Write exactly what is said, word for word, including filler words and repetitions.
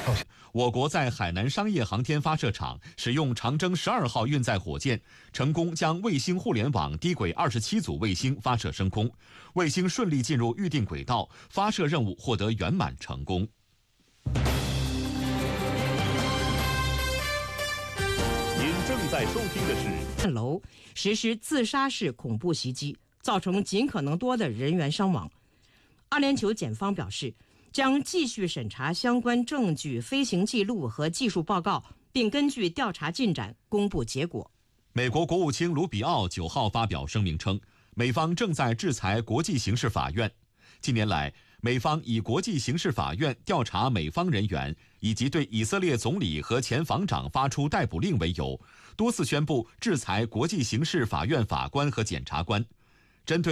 跳。 我国在海南商业航天发射场使用长征十二号运载火箭，成功将卫星互联网低轨二十七组卫星发射升空，卫星顺利进入预定轨道，发射任务获得圆满成功。 您正在收听的是二楼实施自杀式恐怖袭击，造成尽可能多的人员伤亡。阿联酋检方表示，将继续审查相关证据、飞行记录和技术报告，并根据调查进展公布结果。 美国国务卿卢比奥九号发表声明称，美方正在制裁国际刑事法院。近年来，美方以国际刑事法院调查美方人员以及对以色列总理和前防长发出逮捕令为由，多次宣布制裁国际刑事法院法官和检察官。针对